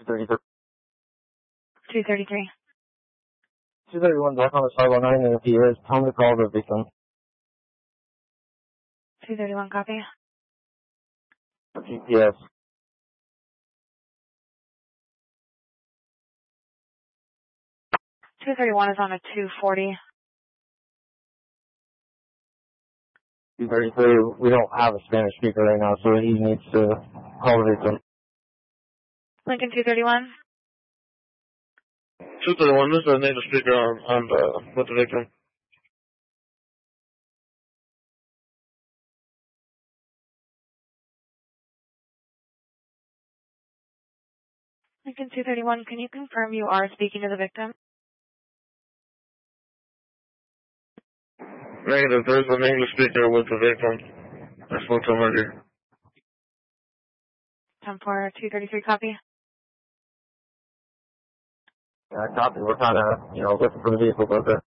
233. 233. 231 back on the 519 and if he is, tell him to call the victim. 231, copy. GPS. 231 is on a 240. 233, we don't have a Spanish speaker right now, so he needs to call the victim. Lincoln 231. 231, this is a native speaker with the victim. Lincoln 231, can you confirm you are speaking to the victim? Negative, there's an English speaker with the victim. I spoke to him earlier. 10-4, 233, copy. Yeah, copy. We're kind of, looking for the vehicle, but